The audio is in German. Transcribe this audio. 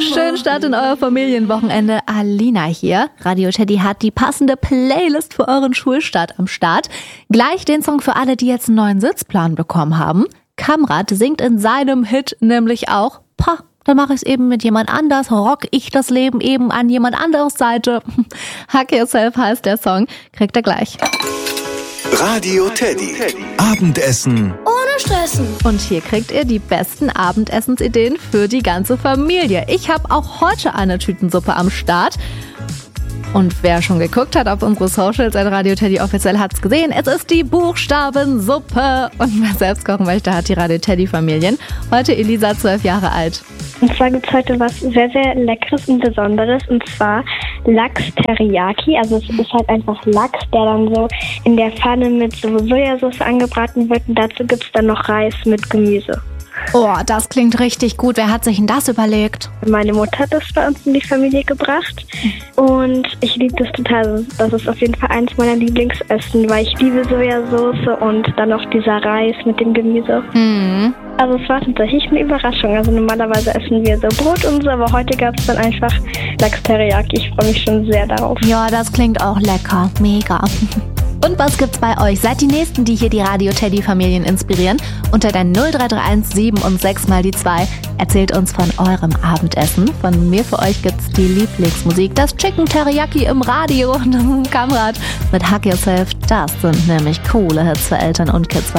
Schönen Start in euer Familienwochenende. Alina hier. Radio Teddy hat die passende Playlist für euren Schulstart am Start. Gleich den Song für alle, die jetzt einen neuen Sitzplan bekommen haben. Kamrat singt in seinem Hit nämlich auch, dann mache ich es eben mit jemand anders, rock ich das Leben eben an jemand anderes Seite. Hack Yourself heißt der Song, kriegt ihr gleich. Radio Teddy. Abendessen ohne Stressen. Und hier kriegt ihr die besten Abendessensideen für die ganze Familie. Ich habe auch heute eine Tütensuppe am Start. Und wer schon geguckt hat auf unsere Socials at Radio Teddy offiziell hat's gesehen. Es ist die Buchstabensuppe. Und wer selbst kochen möchte, hat die Radio Teddy Familien. Heute Elisa, 12 Jahre alt. Und zwar gibt es heute was sehr, sehr Leckeres und Besonderes, und zwar Lachs Teriyaki. Also es ist halt einfach Lachs, der dann so in der Pfanne mit so Sojasauce angebraten wird, und dazu gibt es dann noch Reis mit Gemüse. Oh, das klingt richtig gut. Wer hat sich denn das überlegt? Meine Mutter hat das bei uns in die Familie gebracht und ich liebe das total. Das ist auf jeden Fall eins meiner Lieblingsessen, weil ich liebe Sojasauce und dann noch dieser Reis mit dem Gemüse. Also es war tatsächlich eine Überraschung. Also normalerweise essen wir so Brot und so, aber heute gab es dann einfach Lachs Teriyaki. Ich freue mich schon sehr darauf. Ja, das klingt auch lecker. Mega. Und was gibt's bei euch? Seid die Nächsten, die hier die Radio Teddy Familien inspirieren? Unter der 0331 7 und 6 mal die 2 erzählt uns von eurem Abendessen. Von mir für euch gibt's die Lieblingsmusik, das Chicken Teriyaki im Radio und das Kamrat mit Hack Yourself. Das sind nämlich coole Hits für Eltern und Kids.